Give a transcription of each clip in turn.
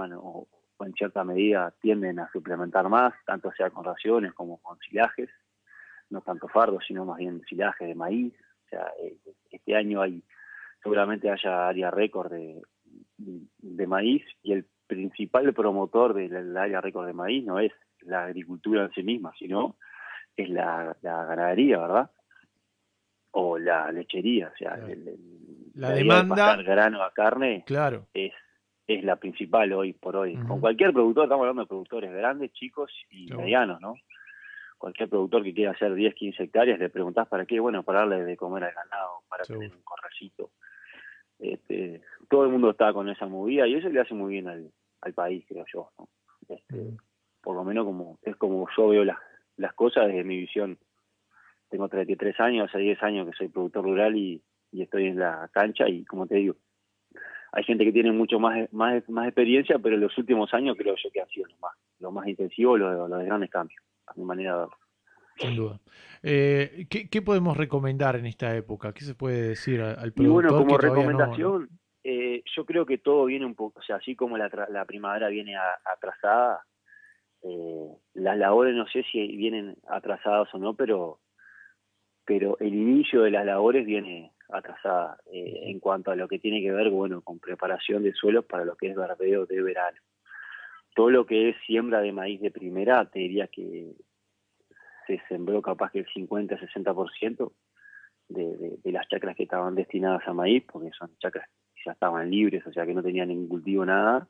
toman o en cierta medida tienden a suplementar más, tanto sea con raciones como con silajes, no tanto fardos, sino más bien silajes de maíz. O sea, este año seguramente haya área récord de maíz, y el principal promotor del área récord de maíz no es la agricultura en sí misma, sino es la ganadería, ¿verdad? O la lechería. O sea, Claro. La la idea de pasar demanda, grano a carne claro. es la principal hoy por hoy. Con Ujú, cualquier productor, estamos hablando de productores grandes, chicos y seguro. medianos, ¿no? Cualquier productor que quiera hacer 10, 15 hectáreas, le preguntás para qué. Bueno, para darle de comer al ganado, para tener Seguro. un corralito. Todo el mundo está con esa movida, y eso le hace muy bien al país, creo yo, ¿no? Ujú. Por lo menos es como yo veo las cosas desde mi visión. Tengo 33 años, hace 10 años que soy productor rural, y estoy en la cancha, y como te digo, hay gente que tiene mucho más experiencia, pero en los últimos años creo yo que ha sido lo más intensivo, lo de grandes cambios, a mi manera de verlo. Sin duda. ¿Qué podemos recomendar en esta época? ¿Qué se puede decir al Y bueno, productor que como todavía no? recomendación, yo creo que todo viene un poco, o sea, así como la primavera viene atrasada, las labores no sé si vienen atrasadas o no, pero el inicio de las labores viene atrasada, en cuanto a lo que tiene que ver, bueno, con preparación de suelos para lo que es verdeo de verano. Todo lo que es siembra de maíz de primera, te diría que se sembró capaz que el 50-60% de las chacras que estaban destinadas a maíz, porque son chacras que ya estaban libres, o sea que no tenían ningún cultivo, nada.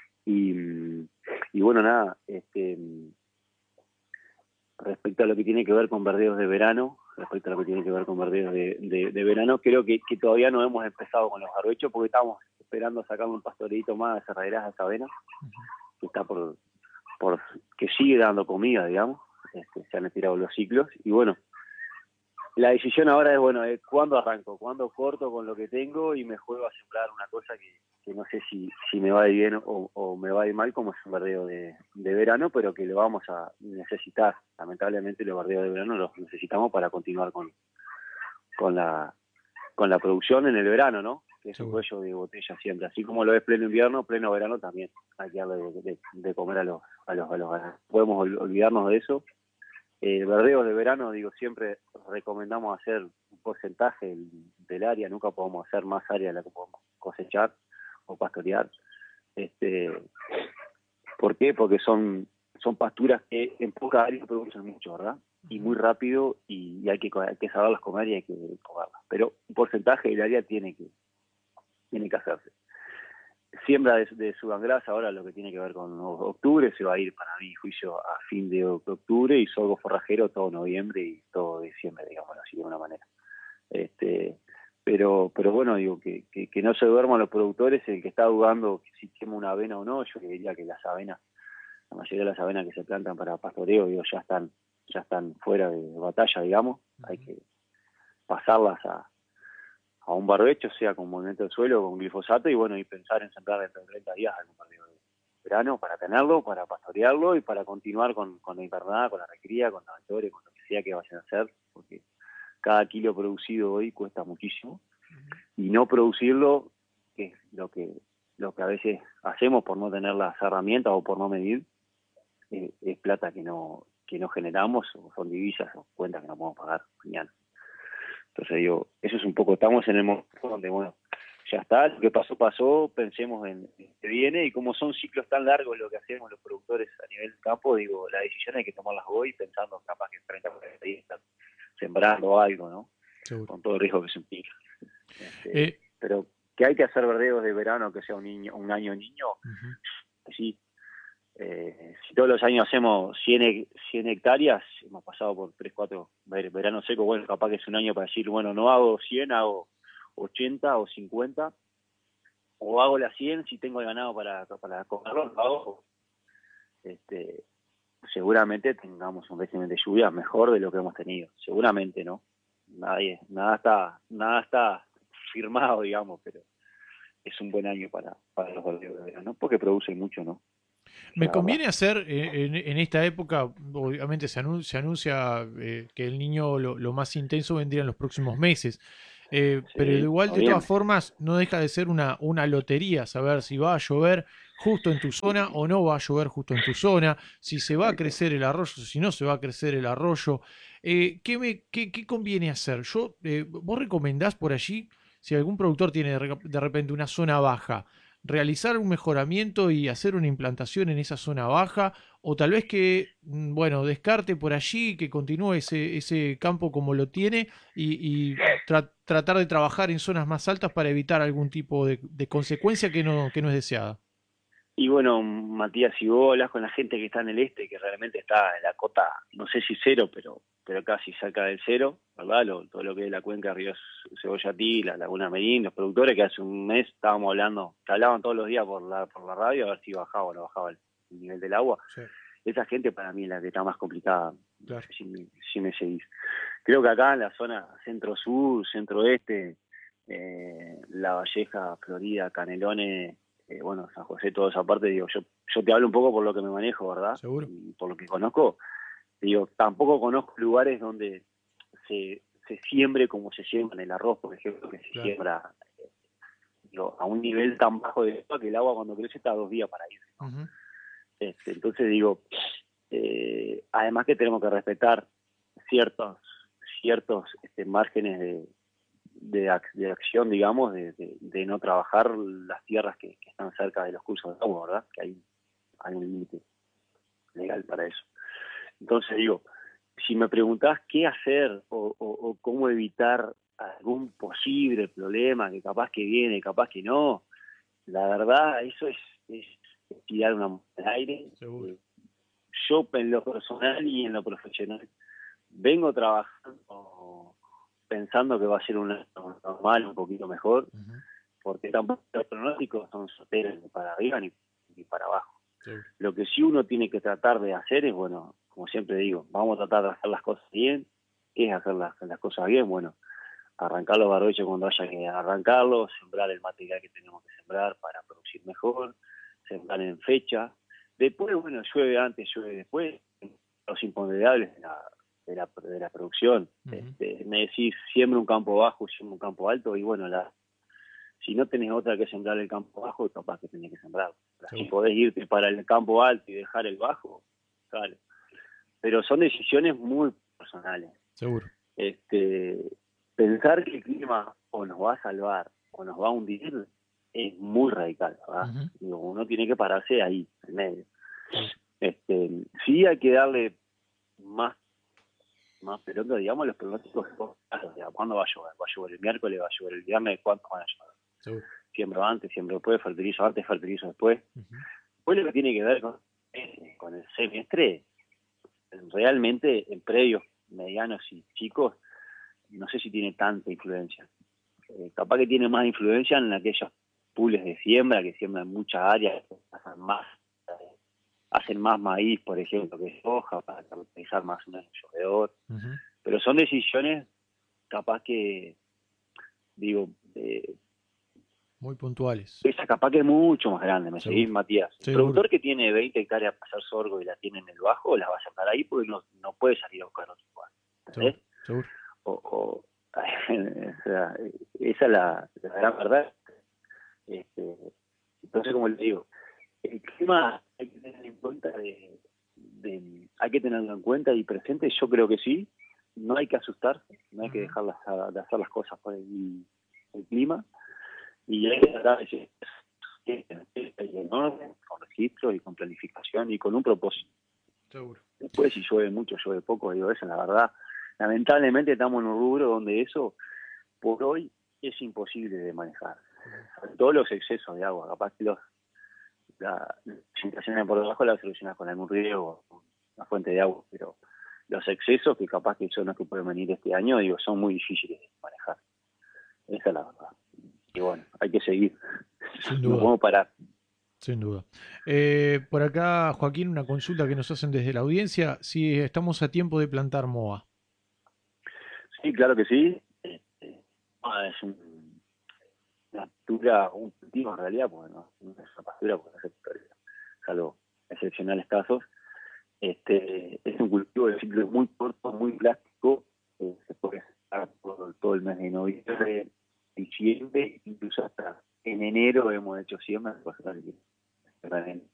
Y bueno, nada, respecto a lo que tiene que ver con verdeos de verano, creo que todavía no hemos empezado con los barbechos, porque estamos esperando sacar un pastoreito más de cerraderas de Savena, Ujú. que está que sigue dando comida, digamos. Se han estirado los ciclos, y bueno, la decisión ahora es, bueno, cuándo arranco, cuándo corto con lo que tengo y me juego a sembrar una cosa que no sé si me va a ir bien o me va a ir mal, como es un verdeo de verano, pero que lo vamos a necesitar. Lamentablemente los verdeos de verano los necesitamos para continuar con la con la producción en el verano, ¿no? Que es un Seguro. cuello de botella siempre. Así como lo es pleno invierno, pleno verano también hay que darle de comer a los ganados. Podemos olvidarnos de eso. Verdeos de verano, digo, siempre recomendamos hacer un porcentaje del área, nunca podemos hacer más área de la que podemos cosechar o pastorear. Este, ¿Por qué? Porque son pasturas que en poca área producen mucho, ¿verdad? Y Ujú. muy rápido, y hay que saberlas comer y hay que comerlas. Pero un porcentaje del área tiene que hacerse. Siembra de subangrasa, ahora lo que tiene que ver con octubre, se va a ir, para mi juicio, a fin de octubre, y sorgo forrajero todo noviembre y todo diciembre, digamos así, de una manera. Este, pero bueno, digo, que no se duerman los productores. El que está dudando si quema una avena o no, yo le diría que las avenas, la mayoría de las avenas que se plantan para pastoreo, digo, ya están fuera de batalla, digamos. Hay Ujú. que pasarlas a un barbecho, sea con movimiento del suelo, con glifosato, y bueno, y pensar en sembrar dentro de 30 días algún barbecho de verano para tenerlo, para pastorearlo y para continuar con la invernada, con la recría, con la ventore, con lo que sea que vayan a hacer, porque cada kilo producido hoy cuesta muchísimo, Ujú. y no producirlo, que es lo que a veces hacemos por no tener las herramientas o por no medir, es plata que no generamos, o son divisas o cuentas que no podemos pagar mañana. Entonces digo, eso es un poco, estamos en el momento donde, bueno, ya está, lo que pasó, pasó, pensemos en lo que viene, y como son ciclos tan largos lo que hacemos los productores a nivel campo, digo, la decisión hay que tomarlas hoy, pensando capaz que en 30 o 40 días estar sembrando algo, ¿no? Seguro. Con todo el riesgo que se implica. Eh, Pero que hay que hacer verdeos de verano, que sea un año niño, Ujú. sí. Si todos los años hacemos 100 hectáreas, hemos pasado por 3 4 veranos secos, bueno, capaz que es un año para decir, bueno, no hago 100, hago 80 o 50, o hago las 100 si tengo el ganado para comerlo, lo hago. Este, Seguramente tengamos un régimen de lluvia mejor de lo que hemos tenido, seguramente, ¿no? Nada está firmado, digamos, pero es un buen año para los verdeos de verano, porque producen mucho, ¿no? Me La verdad. conviene hacer en esta época, obviamente se anuncia que el niño lo más intenso vendría en los próximos meses, pero Sí, igual de todas noviembre. formas no deja de ser una lotería saber si va a llover justo en tu zona o no va a llover justo en tu zona, si se va a crecer el arroyo, si no se va a crecer el arroyo. ¿Qué conviene hacer? ¿Vos recomendás por allí, si algún productor tiene de repente una zona baja, realizar un mejoramiento y hacer una implantación en esa zona baja? O tal vez que, bueno, descarte por allí, que continúe ese campo como lo tiene y tratar de trabajar en zonas más altas para evitar algún tipo de consecuencia que no es deseada. Y bueno, Matías, si vos hablas con la gente que está en el este, que realmente está en la cota, no sé si cero, pero casi cerca del cero, ¿verdad? Todo lo que es la cuenca Río Cebollatí, la Laguna Merín, los productores que hace un mes estábamos hablando, que hablaban todos los días por la radio a ver si bajaba o no bajaba el nivel del agua. Sí, Esa gente para mí es la que está más complicada, claro. si me seguís. Creo que acá en la zona centro-sur, centro-oeste, La Valleja, Florida, Canelones, bueno, San José, toda esa parte, digo, yo te hablo un poco por lo que me manejo, ¿verdad? ¿Seguro? Y por lo que conozco, digo, tampoco conozco lugares donde se siembre como se siembra en el arroz, por ejemplo, que se Claro. siembra digo, a un nivel tan bajo de agua que el agua cuando crece está 2 días para ir. Ujú. Entonces digo, además que tenemos que respetar ciertos márgenes de acción, digamos, de no trabajar las tierras que están cerca de los cursos de agua, ¿verdad? Que hay un límite legal para eso. Entonces digo, si me preguntás qué hacer o cómo evitar algún posible problema que capaz que viene, capaz que no, la verdad, eso es tirar una moneda al aire. Seguro. Yo en lo personal y en lo profesional vengo trabajando pensando que va a ser un año normal, un poquito mejor, Ujú. porque tampoco los pronósticos son certeros ni para arriba ni para abajo. Seguro. Lo que sí uno tiene que tratar de hacer es, bueno, como siempre digo, vamos a tratar de hacer las cosas bien. ¿Qué es hacer las cosas bien? Bueno, arrancar los barbechos cuando haya que arrancarlos, sembrar el material que tenemos que sembrar para producir mejor, sembrar en fecha. Después, bueno, llueve antes, llueve después, los imponderables de la producción. Ujú. Me decís, siembra un campo bajo, siembra un campo alto, y bueno, si no tenés otra que sembrar el campo bajo, capaz que tenés que sembrarlo. Si Seguro. podés irte para el campo alto y dejar el bajo, claro. Pero son decisiones muy personales. Seguro. Pensar que el clima o nos va a salvar o nos va a hundir es muy radical, ¿verdad? Ujú. Digo, uno tiene que pararse ahí, en medio. Seguro. Sí hay que darle más pelota, digamos, los pronósticos. O sea, ¿cuándo va a llover? ¿Va a llover el miércoles? ¿Va a llover el viernes? ¿Cuándo van a llover? Seguro. Siembro antes, siembro después, fertilizo antes, fertilizo después. Ujú. Pues lo que tiene que ver con el semestre, realmente en predios medianos y chicos, no sé si tiene tanta influencia. Capaz que tiene más influencia en aquellos pools de siembra, que siembran muchas áreas, hacen más maíz, por ejemplo, que soja, para capitalizar más o menos el llovedor. Ujú. Pero son decisiones capaz que, digo, Muy puntuales. esa capaz que es mucho más grande, ¿me seguís, Seguro. Matías? El Seguro. productor que tiene 20 hectáreas para hacer sorgo y la tiene en el bajo, la va a sacar ahí porque no puede salir a buscar otro lugar. Seguro. ¿Entendés? Seguro. O sea, esa es la gran verdad. Entonces, como le digo, el clima hay que tenerlo en cuenta hay que tenerlo en cuenta y presente, yo creo que sí. No hay que asustarse, no hay que Ujú. dejar de hacer las cosas por el clima, y hay que tratar de ser en orden, con registro y con planificación y con un propósito. Seguro. Después, si llueve mucho, llueve poco, digo, eso es la verdad. Lamentablemente estamos en un rubro donde eso, por hoy, es imposible de manejar. Sobre todo los excesos de agua, capaz que las situaciones por debajo las solucionas con algún riego o una fuente de agua, pero los excesos, que capaz que son los que pueden venir este año, digo, son muy difíciles de manejar. Esa es la verdad. Y bueno, hay que seguir. Sin No duda. podemos parar. Sin duda. Por acá, Joaquín, una consulta que nos hacen desde la audiencia, si estamos a tiempo de plantar MOA. Sí, claro que sí. Es una pastura, un cultivo en realidad, porque no es una pastura, porque no es sectorial, salvo excepcionales casos. Es un cultivo de ciclo muy corto, muy plástico, se puede estar todo el mes de noviembre, diciembre, incluso hasta en enero hemos hecho siembra, realmente